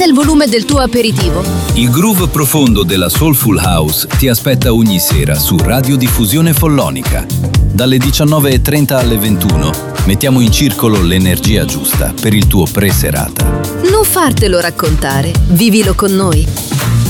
abbassa il volume del tuo aperitivo. Il groove profondo della Soulful House ti aspetta ogni sera su Radiodiffusione Follonica. Dalle 19:30 alle 21 mettiamo in circolo l'energia giusta per il tuo pre-serata. Non fartelo raccontare, vivilo con noi.